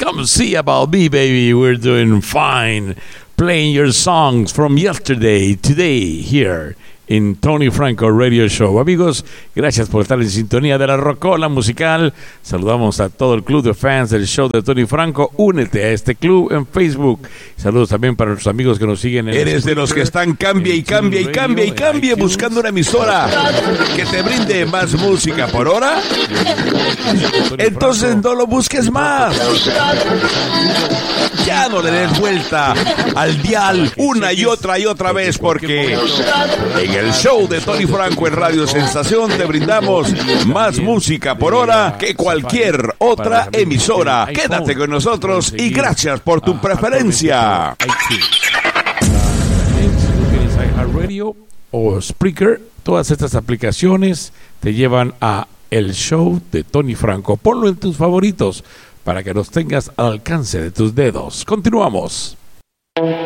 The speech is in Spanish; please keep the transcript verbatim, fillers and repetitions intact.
Come see about me, baby. We're doing fine. Playing your songs from yesterday, today, here in Tony Franco Radio Show. Amigos, gracias por estar en sintonía de la Rocola Musical. Saludamos a todo el club de fans del show de Tony Franco. Únete a este club en Facebook. Saludos también para los amigos que nos siguen en ¿Eres de los que están cambia y cambia y cambia y cambia buscando una emisora que te brinde más música por hora? Entonces no lo busques más. Ya no le des vuelta al dial una y otra y otra vez, porque en el show de Tony Franco en Radio Sensación te brindamos más música por hora que cualquier otra emisora. Quédate con nosotros y gracias por tu preferencia. Radio o Spreaker, todas estas aplicaciones te llevan a el show de Tony Franco. Ponlo en tus favoritos para que los tengas al alcance de tus dedos. Continuamos.